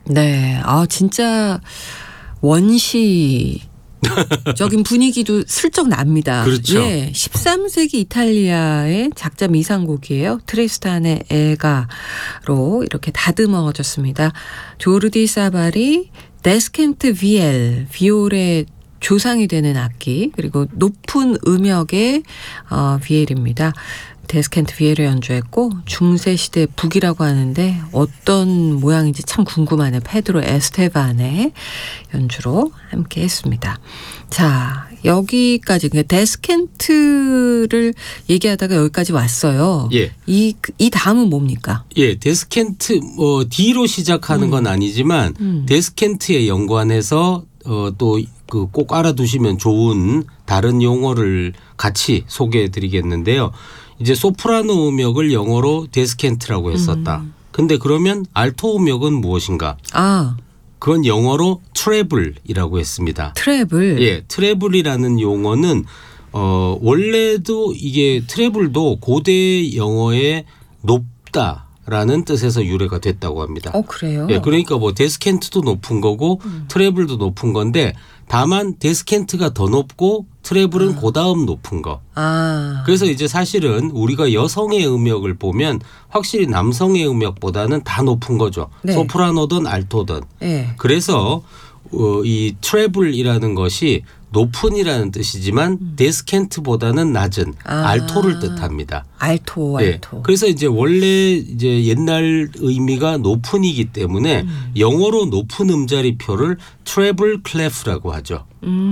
네. 아, 진짜 원시 적인 분위기도 슬쩍 납니다. 그렇죠. 예, 13세기 이탈리아의 작자 미상곡이에요. 트리스탄의 에가로 이렇게 다듬어졌습니다. 조르디 사발이 데스켄트 비엘, 비올의 조상이 되는 악기, 그리고 높은 음역의 비엘입니다. 데스켄트 비엘을 연주했고 중세시대 북이라고 하는데 어떤 모양인지 참 궁금하네요. 페드로 에스테반의 연주로 함께 했습니다. 자, 여기까지 데스켄트를 얘기하다가 여기까지 왔어요. 예. 이 다음은 뭡니까? 예, 데스켄트 D로 시작하는 건 아니지만 데스켄트에 연관해서 또 그 꼭 알아두시면 좋은 다른 용어를 같이 소개해 드리겠는데요. 이제 소프라노 음역을 영어로 데스켄트라고 했었다. 근데 그러면 알토 음역은 무엇인가? 아, 그건 영어로 트래블이라고 했습니다. 트래블. 예, 트래블이라는 용어는 원래도 이게 트래블도 고대 영어의 높다라는 뜻에서 유래가 됐다고 합니다. 그래요? 예, 그러니까 뭐 데스켄트도 높은 거고 트래블도 높은 건데 다만 데스켄트가 더 높고 트래블은 그다음 높은 거. 아, 그래서 이제 사실은 우리가 여성의 음역을 보면 확실히 남성의 음역보다는 다 높은 거죠. 네. 소프라노든 알토든. 예. 그래서 이 트래블이라는 것이 높은이라는 뜻이지만 데스켄트보다는 낮은 알토를 뜻합니다. 알토. 예. 그래서 이제 원래 이제 옛날 의미가 높은이기 때문에 영어로 높은 음자리표를 트래블 클래프라고 하죠.